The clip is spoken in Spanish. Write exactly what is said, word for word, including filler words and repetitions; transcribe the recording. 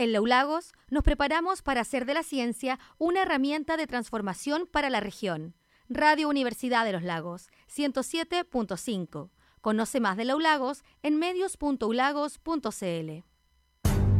En Laulagos nos preparamos para hacer de la ciencia una herramienta de transformación para la región. Radio Universidad de los Lagos, ciento siete punto cinco. Conoce más de Laulagos en medios punto ulagos punto c l.